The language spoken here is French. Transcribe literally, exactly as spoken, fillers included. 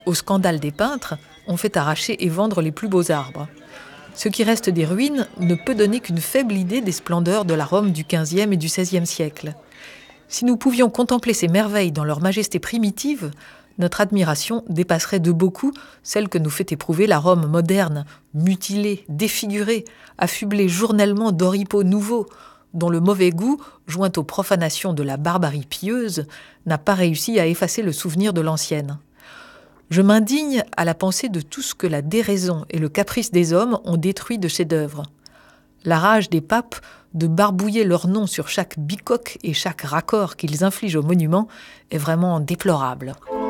Au scandale des peintres, on fait arracher et vendre les plus beaux arbres. Ce qui reste des ruines ne peut donner qu'une faible idée des splendeurs de la Rome du quinzième et du seizième siècle. Si nous pouvions contempler ces merveilles dans leur majesté primitive, notre admiration dépasserait de beaucoup celle que nous fait éprouver la Rome moderne, mutilée, défigurée, affublée journellement d'oripeaux nouveaux, dont le mauvais goût, joint aux profanations de la barbarie pieuse, n'a pas réussi à effacer le souvenir de l'ancienne. Je m'indigne à la pensée de tout ce que la déraison et le caprice des hommes ont détruit de chefs-d'œuvre. La rage des papes de barbouiller leur nom sur chaque bicoque et chaque raccord qu'ils infligent aux monuments est vraiment déplorable.